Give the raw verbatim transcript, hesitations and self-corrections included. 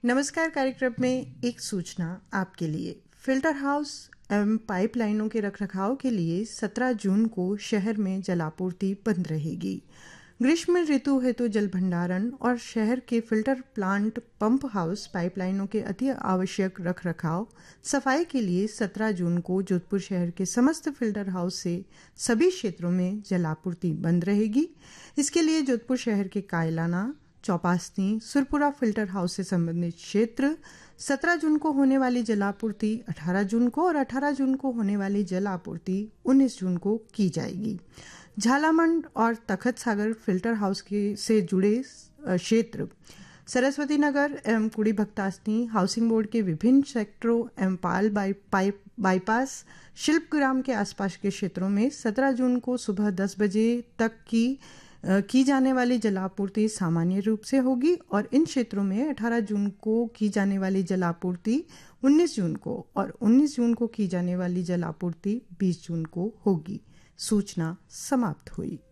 नमस्कार कार्यक्रम में एक सूचना आपके लिए। फिल्टर हाउस एवं पाइपलाइनों के रखरखाव के लिए सत्रह जून को शहर में जलापूर्ति बंद रहेगी। ग्रीष्म ऋतु हेतु जल भंडारण और शहर के फिल्टर प्लांट, पंप हाउस, पाइपलाइनों के अति आवश्यक रखरखाव सफाई के लिए सत्रह जून को जोधपुर शहर के समस्त फिल्टर हाउस से सभी क्षेत्रों में जलापूर्ति बंद रहेगी। इसके लिए जोधपुर शहर के कायलाना, चौपासनी, सुरपुरा फिल्टर हाउस से संबंधित क्षेत्र सत्रह जून को होने वाली जलापूर्ति अठारह जून को और अठारह जून को होने वाली जलापूर्ति उन्नीस जून को की जाएगी। झालामंड और तखत सागर फिल्टर हाउस के से जुड़े क्षेत्र सरस्वती नगर एवं कुड़ी भक्तासनी हाउसिंग बोर्ड के विभिन्न सेक्टरों एवं पाल बाई, पाइप बाईपास शिल्पग्राम के आसपास के क्षेत्रों में सत्रह जून को सुबह दस बजे तक की की जाने वाली जलापूर्ति सामान्य रूप से होगी और इन क्षेत्रों में अठारह जून को की जाने वाली जलापूर्ति उन्नीस जून को और उन्नीस जून को की जाने वाली जलापूर्ति बीस जून को होगी। सूचना समाप्त हुई।